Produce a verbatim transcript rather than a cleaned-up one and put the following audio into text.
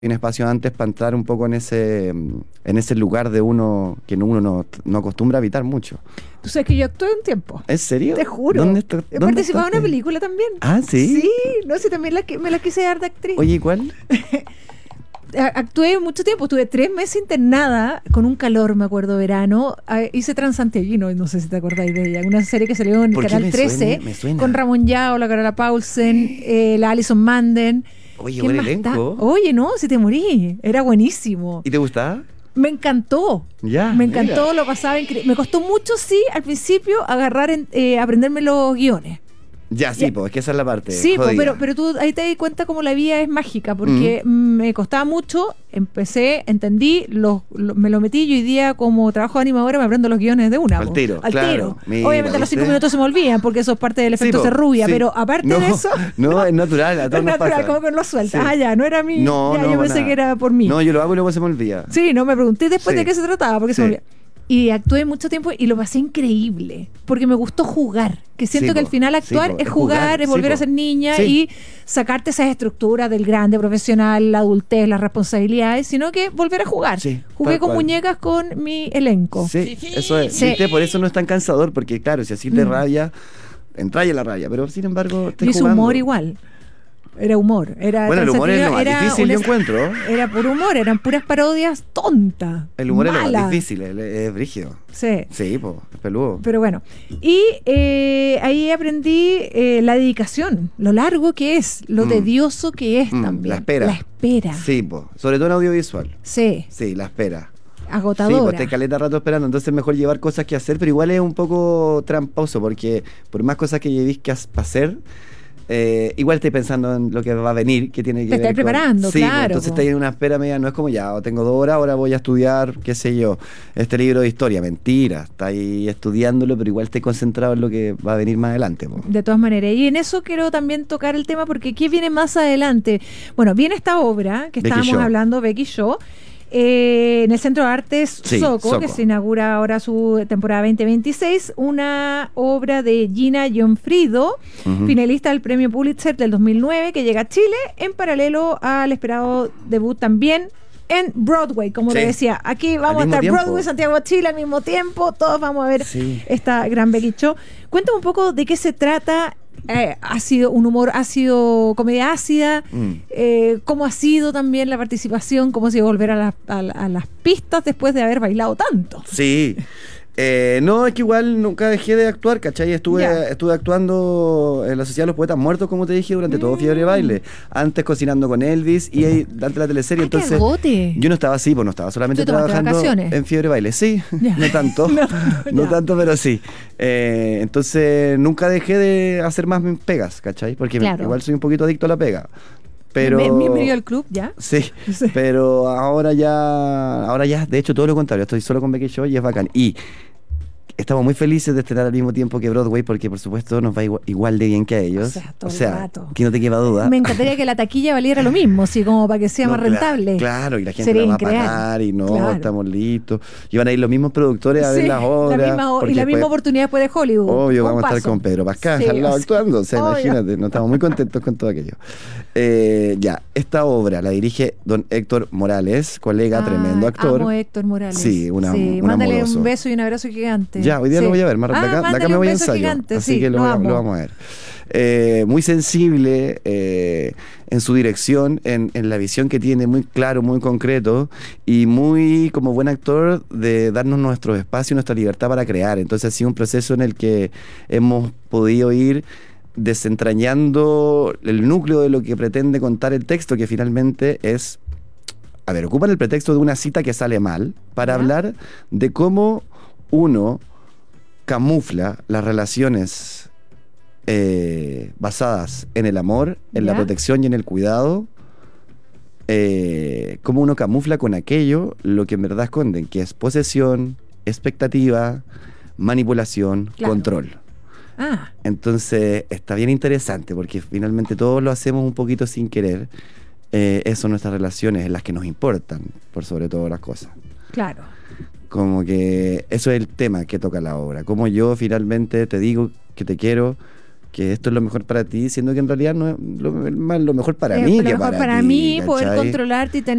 un espacio antes para entrar un poco en ese en ese lugar de uno que uno no, no acostumbra a habitar mucho. Tú sabes que yo actué un tiempo. ¿En serio? Te juro. ¿Dónde está, He dónde participado en actuaste? una película también. Ah, ¿sí? Sí, no sé, también la, que- me la quise dar de actriz. Oye, ¿y cuál? A- Actué mucho tiempo, estuve tres meses internada con un calor, me acuerdo, verano. Ah, hice Transantiaguino, no sé si te acordáis de ella, una serie que salió en ¿Por qué Canal me trece suena? Me suena. con Ramón Yao, la Carola Paulsen, eh, la Alison Manden. Oye, ¿Quién buen más elenco. está? Oye, no, si te morí, era buenísimo. ¿Y te gustaba? Me encantó. Ya, Me encantó, mira. lo pasaba increíble. Me costó mucho, sí, al principio, agarrar, en, eh, aprenderme los guiones. Ya, sí, Ya. pues es que esa es la parte. Sí, po, jodida. pero, pero tú ahí te das cuenta como la vida es mágica, porque mm, me costaba mucho, empecé, entendí, los, lo- me lo metí y hoy día como trabajo de animadora me aprendo los guiones de una. Al po. tiro, Al claro. tiro. Mira, Obviamente a los cinco ¿viste? minutos se me olvidan, porque eso es parte del Sí, efecto po, ser rubia, sí. pero aparte No, de eso... no, es natural, a todos es nos natural, pasa. como que lo sueltas. Sí. Ah, ya, no era mi... No, ya, no, yo para pensé nada. que era por mí. No, yo lo hago y luego se me olvida. Sí, no, me pregunté después Sí. de qué se trataba, porque se Sí. me olvidó. Y actué mucho tiempo y lo pasé increíble, porque me gustó jugar, que siento Sí, que al po. final Sí, actuar po, es es jugar, jugar, es sí, volver a po. ser niña Sí. y sacarte esas estructuras del grande profesional, la adultez, las responsabilidades, sino que volver a jugar. Sí, Jugué tal con cual. muñecas con mi elenco. Sí, eso es. Sí. ¿Viste? Por eso no es tan cansador, porque claro, si así de Mm. rabia, entra en la rabia, pero sin embargo, estoy Y es jugando. humor igual. Era humor. Era Bueno, el humor es lo más era difícil, un yo es- encuentro. Era puro humor, eran puras parodias tontas. El humor es lo malas. más difícil, es, es brígido. Sí. Sí, pues, es peludo. Pero bueno, y eh, ahí aprendí eh, la dedicación, lo largo que es, lo Mm. tedioso que es Mm, también. la espera. La espera. Sí, pues, sobre todo en audiovisual. Sí, Sí, la espera. Sí, pues agotadora. te caleta rato esperando, entonces es mejor llevar cosas que hacer, pero igual es un poco tramposo, porque por más cosas que llevéis que para hacer, eh, igual estoy pensando en lo que va a venir, que tiene que Te ver estás con- preparando, sí, pues, claro, entonces po. estás en una espera media, no es como ya, o tengo dos horas, ahora voy a estudiar, qué sé yo, este libro de historia, mentira, está ahí estudiándolo, pero igual estoy concentrado en lo que va a venir más adelante, po. De todas maneras, y en eso quiero también tocar el tema, porque ¿qué viene más adelante? Bueno, viene esta obra que Becky estábamos Shaw. hablando, Becky Shaw, eh, en el Centro de Artes Sí, Soco, Soco. que se inaugura ahora su temporada veinte veintiséis, una obra de Gina Gionfriddo, Ujú. finalista del Premio Pulitzer del dos mil nueve, que llega a Chile en paralelo al esperado debut también en Broadway, como Sí. le decía. Aquí vamos a mismo estar tiempo. Broadway, Santiago, Chile al mismo tiempo, todos vamos a ver Sí. esta gran Becky Shaw. Cuéntame un poco de qué se trata. Eh, ha sido un humor, ha sido comedia ácida, Mm. eh, cómo ha sido también la participación, cómo ha sido volver a, las- a la- a las pistas después de haber bailado tanto. Sí. Eh, no, es que igual nunca dejé de actuar, ¿cachai? Estuve, Ya. estuve actuando en la Sociedad de los Poetas Muertos, como te dije, durante todo Fiebre de Baile. Antes cocinando con Elvis y ahí, durante la teleserie. ¡Ah, qué entonces, agote! yo no estaba así, pues no estaba solamente ¿Tú tomaste trabajando vacaciones? en Fiebre de Baile. Sí, Ya. no tanto. No no tanto, ya. tanto, pero sí. Eh, entonces, nunca dejé de hacer más mis pegas, ¿cachai? Porque me- Claro. igual soy un poquito adicto a la pega. Pero... Bien- Bienvenido al club, ¿ya? Sí, Sí. pero ahora ya, ahora ya, de hecho todo lo contrario, estoy solo con Becky Shaw y es bacán. Y estamos muy felices de estrenar al mismo tiempo que Broadway porque por supuesto nos va igual, igual de bien que a ellos. O sea, todo el rato. que no te quepa duda. Me encantaría que la taquilla valiera lo mismo, así como para que sea No, más cla- rentable. Claro, y la gente Sería la va a increíble. pagar y no, Claro. estamos listos. Y van a ir los mismos productores a ver Sí, las obras. la misma, o- y porque la misma después- oportunidad después de Hollywood. Obvio, Un vamos a estar paso. con Pedro Pascal Sí, al lado o sea, actuando, o sea, obvio. imagínate, no estamos muy contentos con todo aquello. Eh, ya, esta obra la dirige don Héctor Morales, colega, Ah, tremendo actor. Amo a Héctor Morales. Sí, una- un mándale amoroso. un beso y un abrazo gigante. Ya, hoy día Sí. lo voy a ver, más- de Ah, acá, de acá mándale me un voy a beso ensayo, gigante, así sí, que lo, lo voy a- amo. lo vamos a ver. Eh, muy sensible eh, en su dirección, en, en la visión que tiene, muy claro, muy concreto y muy como buen actor de darnos nuestro espacio y nuestra libertad para crear. Entonces ha sido un proceso en el que hemos podido ir desentrañando el núcleo de lo que pretende contar el texto, que finalmente es, a ver, ocupan el pretexto de una cita que sale mal para ¿Ya? hablar de cómo uno camufla las relaciones eh, basadas en el amor, en la ¿Ya? protección y en el cuidado, eh, cómo uno camufla con aquello lo que en verdad esconden, que es posesión, expectativa, manipulación, Claro. control. Ah, Entonces está bien interesante porque finalmente todos lo hacemos un poquito sin querer. Eh, eso son nuestras relaciones, las que nos importan, por sobre todas las cosas. claro. Como que eso es el tema que toca la obra. Como yo finalmente te digo que te quiero que esto es lo mejor para ti, siendo que en realidad no es lo, más lo mejor para Eh, mí lo que mejor para, para ti, mí, poder ¿cachai? controlarte y tener